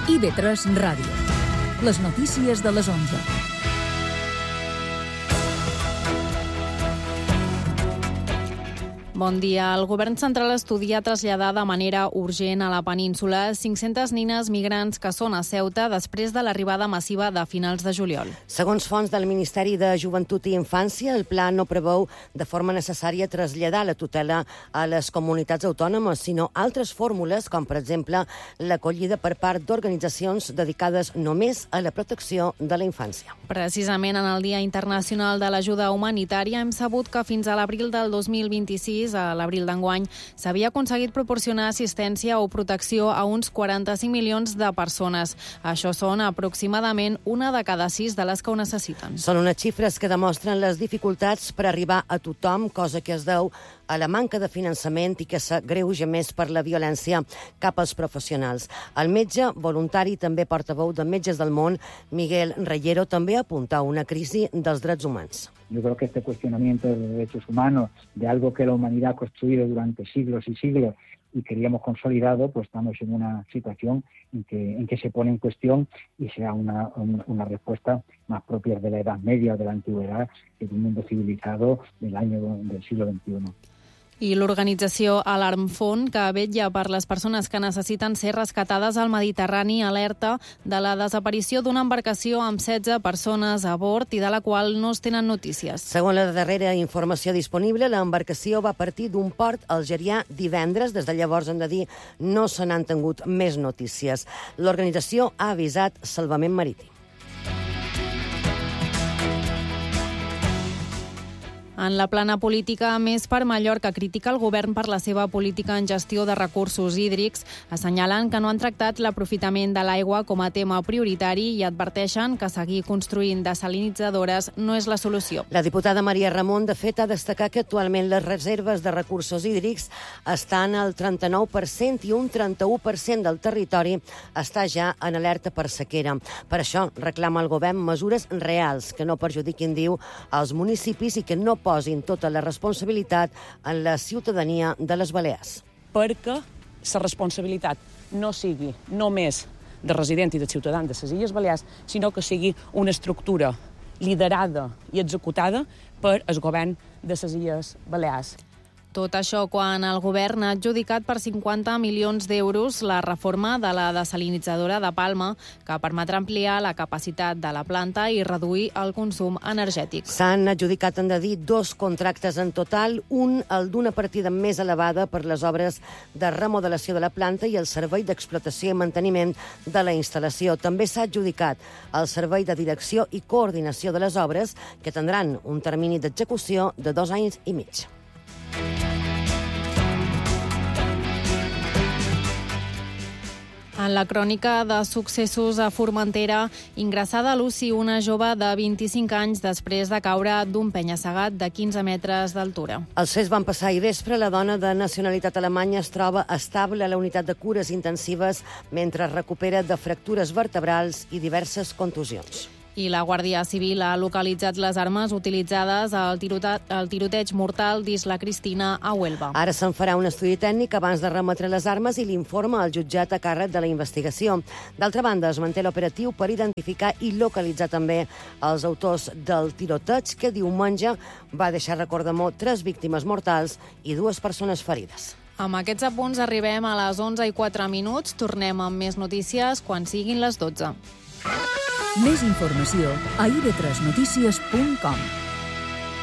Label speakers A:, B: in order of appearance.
A: IB3 Ràdio. Les notícies de les 11.
B: Bon dia. El govern central estudia traslladar de manera urgent a la península 500 nines migrants que són a Ceuta després de l'arribada massiva de finals de juliol.
C: Segons fonts del Ministeri de Joventut i Infància, el pla no preveu de forma necessària traslladar la tutela a les comunitats autònomes, sinó altres fórmules, com per exemple l'acollida per part d'organitzacions dedicades només a la protecció de la infància.
B: Precisament en el Dia Internacional de l'Ajuda Humanitària hem sabut que fins a l'abril del 2026, a l'abril d'enguany, s'havia aconseguit proporcionar assistència o protecció a uns 45 milions de persones. Això són aproximadament una de cada 6 de les que ho necessiten.
C: Són unes xifres que demostren les dificultats per arribar a tothom, cosa que es deu a la manca de finançament i que s'agreuja més per la violència cap als professionals. El metge voluntari, també portaveu de Metges del Món, Miguel Reyero, també apunta a una crisi dels drets humans.
D: Yo creo que este cuestionamiento de los derechos humanos, de algo que la humanidad ha construido durante siglos y siglos y queríamos consolidado, pues estamos en una situación en que se pone en cuestión y sea una respuesta más propia de la Edad Media o de la Antigüedad que de un mundo civilizado del siglo XXI.
B: I l'organització Alarm Phone, que vetlla per les persones que necessiten ser rescatades al Mediterrani, alerta de la desaparició d'una embarcació amb 16 persones a bord i de la qual no es tenen notícies.
C: Segons la darrera informació disponible, l'embarcació va partir d'un port algerià divendres. Des de llavors, hem de dir, no se n'han tingut més notícies. L'organització ha avisat Salvament Marítim.
B: En la plana política, Més per Mallorca critica el govern per la seva política en gestió de recursos hídrics, assenyalant que no han tractat l'aprofitament de l'aigua com a tema prioritari i adverteixen que seguir construint desalinitzadores no és la solució.
C: La diputada Maria Ramon, de fet, ha destacat que actualment les reserves de recursos hídrics estan al 39% i un 31% del territori està ja en alerta per sequera. Per això reclama al govern mesures reals que no perjudiquin, diu, als municipis i que no posin tota la responsabilitat en la ciutadania de les Balears.
E: Perquè la responsabilitat no sigui només de resident i de ciutadans de les Illes Balears, sinó que sigui una estructura liderada i executada per el govern de les Illes Balears.
B: Tot això quan el govern ha adjudicat per 50 milions d'euros la reforma de la desalinitzadora de Palma, que permetrà ampliar la capacitat de la planta i reduir el consum energètic.
C: S'han adjudicat, han de dir, 2 contractes en total, un el d'una partida més elevada per les obres de remodelació de la planta i el servei d'explotació i manteniment de la instal·lació. També s'ha adjudicat el servei de direcció i coordinació de les obres, que tindran un termini d'execució de 2 anys i mig.
B: En la crònica de successos a Formentera, ingressada a l'UCI una jove de 25 anys després de caure d'un penya-segat de 15 metres d'altura.
C: Els fets van passar ahir vespre. La dona de nacionalitat alemanya es troba estable a la unitat de cures intensives mentre es recupera de fractures vertebrals i diverses contusions.
B: I la Guàrdia Civil ha localitzat les armes utilitzades al tiroteig mortal d'Isla Cristina a Huelva.
C: Ara se'n farà un estudi tècnic abans de remetre les armes i l'informe al jutjat a càrrec de la investigació. D'altra banda, es manté l'operatiu per identificar i localitzar també els autors del tiroteig, que diumenge va deixar record de mort 3 víctimes mortals i 2 persones ferides.
B: Amb aquests apunts arribem a les 11:04. Tornem amb més notícies quan siguin les 12.
A: Més informació a ib3notícies.com.